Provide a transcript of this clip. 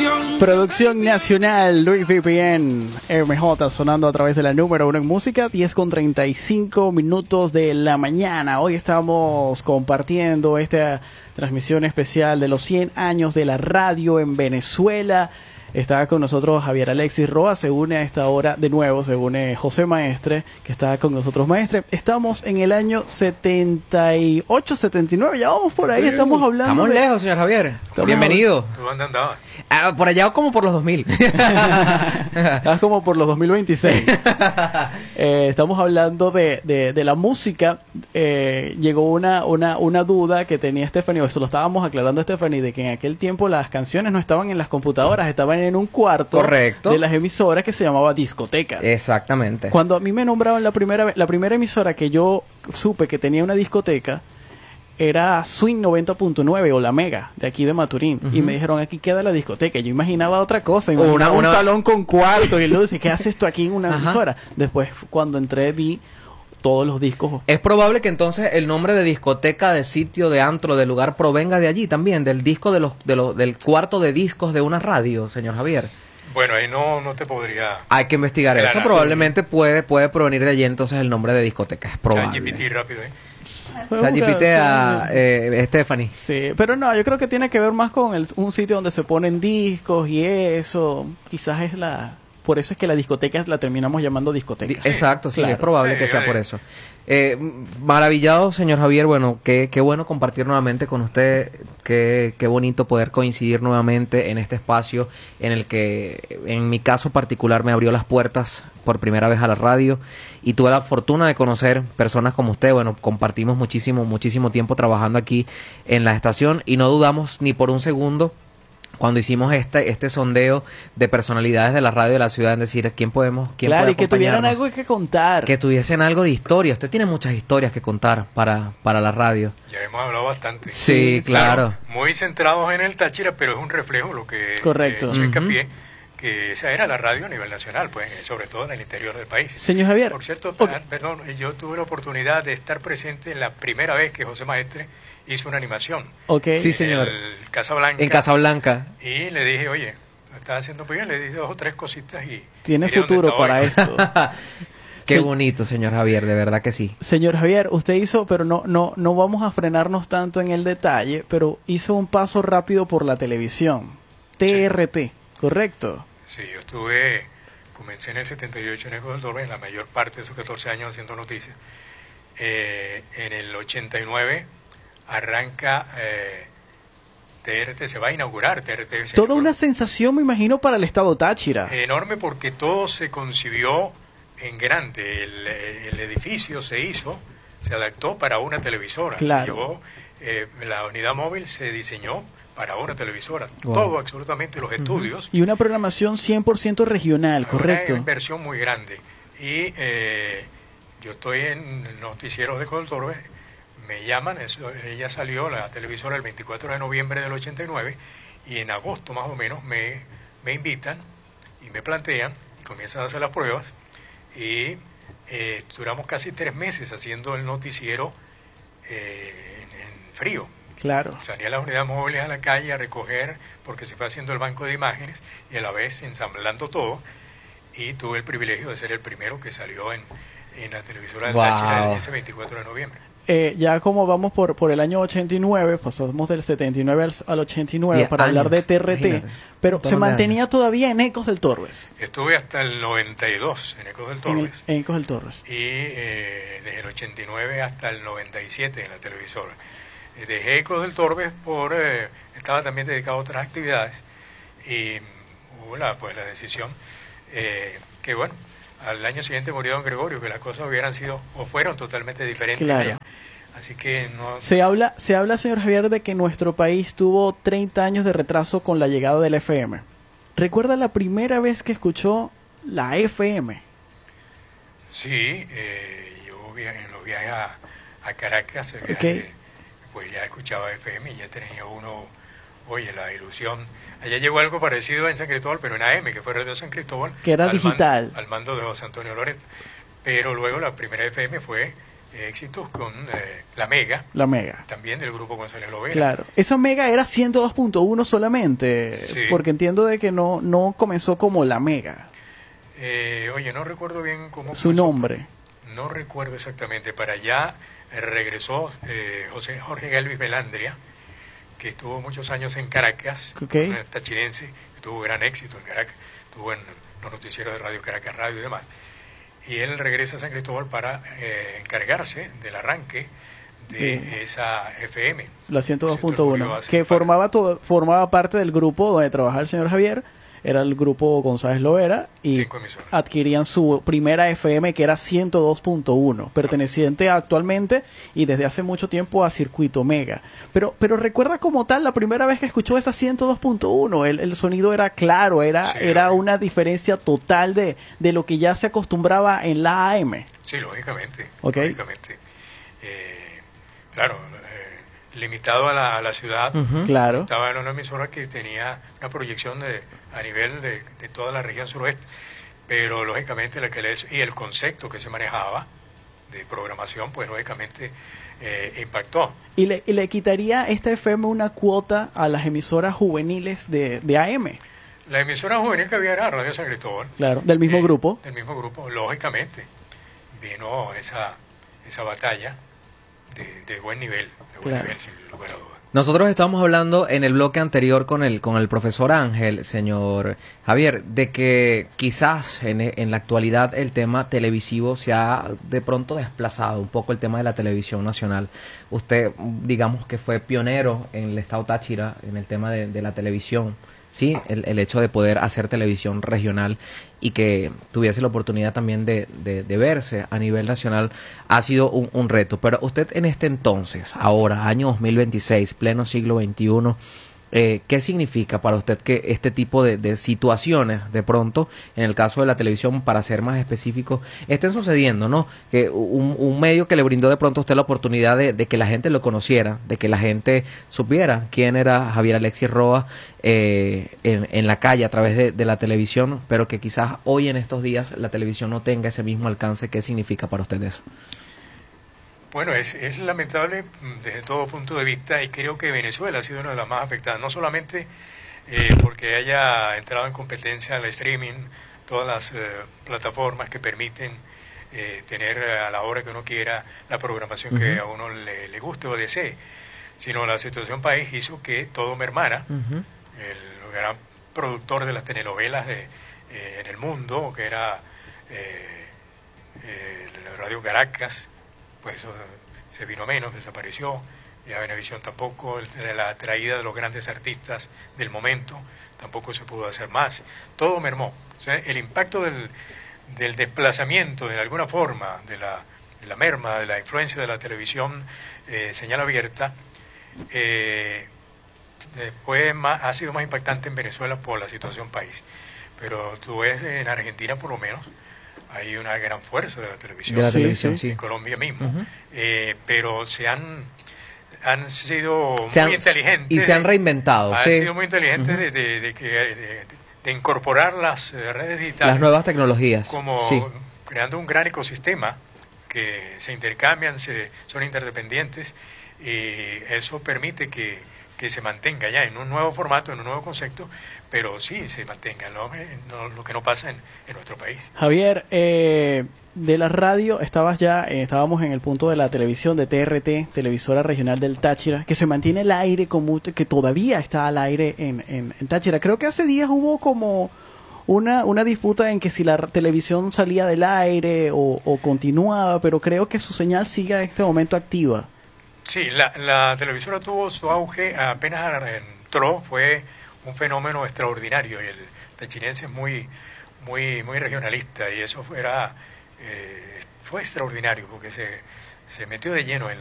Producción nacional, Luis VPN, MJ sonando a través de la número 1 en música, 10:35 de la mañana. Hoy estamos compartiendo esta transmisión especial de los 100 años de la radio en Venezuela. Está con nosotros Javier Alexis Roa, se une a esta hora de nuevo, se une José Maestre, que está con nosotros. Maestre, estamos en el año 78, 79, ya vamos por ahí, estamos hablando. Estamos lejos, señor Javier. Bienvenido. ¿Tú dónde andabas? Por allá como por los 2000. Estás como por los 2026. Estamos hablando de la música. Llegó una duda que tenía Stephanie, o eso lo estábamos aclarando Stephanie, de que en aquel tiempo las canciones no estaban en las computadoras, estaban en un cuarto. Correcto. De las emisoras que se llamaba discoteca. Exactamente. Cuando a mí me nombraron la primera emisora que yo supe que tenía una discoteca, era Swing 90.9 o La Mega, de aquí de Maturín. Y me dijeron, aquí queda la discoteca. Yo imaginaba otra cosa, imaginaba un salón con cuarto y luces. ¿Qué haces tú aquí en una emisora? Después, cuando entré, vi todos los discos. Es probable que entonces el nombre de discoteca, de sitio, de antro, de lugar, provenga de allí también, del disco del cuarto de discos de una radio, señor Javier. Bueno, ahí no te podría... Hay que investigar eso. Probablemente puede provenir de allí entonces el nombre de discoteca. Es probable. ChatGPT rápido, ChatGPT a Stephanie. Sí, pero no, yo creo que tiene que ver más con un sitio donde se ponen discos y eso. Quizás es por eso es que la discoteca la terminamos llamando discoteca. Exacto, sí, claro. Es probable que sea por eso. Maravillado, señor Javier. Bueno, qué bueno compartir nuevamente con usted. Qué bonito poder coincidir nuevamente en este espacio en el que, en mi caso particular, me abrió las puertas por primera vez a la radio y tuve la fortuna de conocer personas como usted. Bueno, compartimos muchísimo tiempo trabajando aquí en la estación y no dudamos ni por un segundo cuando hicimos este sondeo de personalidades de la radio de la ciudad, en decir quién puede y que tuvieran algo que contar. Que tuviesen algo de historia. Usted tiene muchas historias que contar para la radio. Ya hemos hablado bastante. Sí, claro. Muy centrados en el Táchira, pero es un reflejo lo que correcto. Hizo hincapié, que esa era la radio a nivel nacional, pues sobre todo en el interior del país. Señor Javier. Por cierto, perdón, yo tuve la oportunidad de estar presente en la primera vez que José Maestre hizo una animación. Sí, señor. En Casablanca. En Casablanca. Y le dije, oye, lo estás haciendo muy bien, le dije 2 o 3 cositas y... Tiene futuro para esto. Qué bonito, señor Javier, de verdad que sí. Señor Javier, usted hizo, pero no vamos a frenarnos tanto en el detalle, pero hizo un paso rápido por la televisión. TRT, sí. ¿Correcto? Sí, comencé en el 78 en Ecos del Torbe, en la mayor parte de esos 14 años haciendo noticias. En el 89 arranca TRT, se va a inaugurar TRT. Toda una sensación, me imagino, para el estado Táchira. Enorme, porque todo se concibió en grande. El edificio se adaptó para una televisora. Claro. La unidad móvil se diseñó para una televisora. Wow. Todo, absolutamente, los estudios. Y una programación 100% regional, correcto. Una inversión muy grande. Y yo estoy en noticieros de Coltorbe, me llaman, ella salió, la televisora, el 24 de noviembre del 89, y en agosto más o menos me invitan y me plantean, y comienzan a hacer las pruebas, y duramos casi 3 meses haciendo el noticiero en frío. Claro. Salía las unidades móviles a la calle a recoger, porque se fue haciendo el banco de imágenes, y a la vez ensamblando todo, y tuve el privilegio de ser el primero que salió en la televisora del Táchira ese 24 de noviembre. Ya como vamos por el año 89, pasamos del 79 al 89 para hablar de TRT, imagínate, pero se mantenía todavía en Ecos del Torbes. Estuve hasta el 92 en Ecos del Torbes. En Ecos del Torbes. Y desde el 89 hasta el 97 en la televisora. Dejé Ecos del Torbes estaba también dedicado a otras actividades, y hubo la decisión que bueno, al año siguiente murió don Gregorio, que las cosas fueron totalmente diferentes. Claro. Allá. Así que no... Se habla, señor Javier, de que nuestro país tuvo 30 años de retraso con la llegada del FM. ¿Recuerda la primera vez que escuchó la FM? Sí, yo en los viajes a Caracas, pues ya escuchaba FM y ya tenía la ilusión. Allá llegó algo parecido en San Cristóbal, pero en AM, que fue Radio San Cristóbal. Que era digital. Al mando de José Antonio Loreto. Pero luego la primera FM fue éxitos con la Mega. La Mega. También del grupo González Lovera. Claro. Esa Mega era 102.1 solamente, Sí. porque entiendo de que no comenzó como la Mega. Oye, no recuerdo bien cómo Su comenzó. nombre. No recuerdo exactamente. Para allá regresó Jorge Galvis Belandria, que estuvo muchos años en Caracas, Ok. un tachirense, que tuvo gran éxito en Caracas, estuvo en los noticieros de Radio Caracas Radio y demás. Y él regresa a San Cristóbal para encargarse del arranque de esa FM. La Se 102.1, ocurrió hace que un par- formaba parte del grupo donde trabajaba el señor Javier, era el grupo González Lovera, y 5 emisoras. adquirían su primera FM que era 102.1, perteneciente actualmente y desde hace mucho tiempo a Circuito Mega. Pero recuerda como tal la primera vez que escuchó esa 102.1, el sonido era claro, Sí, era una diferencia total de lo que ya se acostumbraba en la AM. Sí, lógicamente. Ok. Lógicamente. Claro, limitado a la ciudad. Ujú. Claro. Estaba en una emisora que tenía una proyección a nivel de toda la región suroeste, pero lógicamente y el concepto que se manejaba de programación, pues lógicamente impactó. Y le quitaría esta FM una cuota a las emisoras juveniles de AM. La emisora juvenil que había era Radio San Cristóbal. Claro, del mismo grupo. Del mismo grupo, lógicamente. Vino esa batalla de buen nivel, Claro. sin lugar a dudas. Nosotros estábamos hablando en el bloque anterior con el profesor Ángel, señor Javier, de que quizás en la actualidad el tema televisivo se ha de pronto desplazado un poco el tema de la televisión nacional. Usted, digamos que fue pionero en el estado Táchira en el tema de la televisión, ¿sí? El hecho de poder hacer televisión regional y que tuviese la oportunidad también de verse a nivel nacional ha sido un reto. Pero usted en este entonces, ahora, año 2026, pleno siglo XXI, ¿qué significa para usted que este tipo de situaciones, de pronto, en el caso de la televisión, para ser más específico, estén sucediendo, ¿no? Que un medio que le brindó de pronto a usted la oportunidad de que la gente lo conociera, de que la gente supiera quién era Javier Alexis Roa en la calle a través de la televisión, pero que quizás hoy en estos días la televisión no tenga ese mismo alcance? ¿Qué significa para usted eso? Bueno, es lamentable desde todo punto de vista, y creo que Venezuela ha sido una de las más afectadas, no solamente porque haya entrado en competencia el streaming, todas las plataformas que permiten tener a la hora que uno quiera la programación que a uno le guste o desee, sino la situación país hizo que todo mermara. El gran productor de las telenovelas en el mundo, que era Radio Caracas, pues eso se vino menos, desapareció. Ya Venevisión tampoco, la traída de los grandes artistas del momento, tampoco se pudo hacer más. Todo mermó. O sea, el impacto del desplazamiento, de alguna forma, de la merma, de la influencia de la televisión, señal abierta, ha sido más impactante en Venezuela por la situación país. Pero tú ves en Argentina, por lo menos, hay una gran fuerza de la televisión. De la Sí, televisión, sí. sí. En Colombia mismo. Pero se han sido Se han- muy inteligentes. y se han reinventado, Han sí. sido muy inteligentes de incorporar las redes digitales Las nuevas tecnologías. como Sí. creando un gran ecosistema que se intercambian, son interdependientes, y eso permite que se mantenga ya en un nuevo formato, en un nuevo concepto, pero sí se mantenga, lo que no pasa en nuestro país. Javier, de la radio estábamos en el punto de la televisión de TRT, televisora regional del Táchira, que se mantiene al aire, que todavía está al aire en Táchira. Creo que hace días hubo como una disputa en que si la televisión salía del aire o continuaba, pero creo que su señal sigue en este momento activa. Sí, la televisora tuvo su auge apenas entró, fue un fenómeno extraordinario, y el tachirense es muy regionalista, y eso fue extraordinario porque se metió de lleno en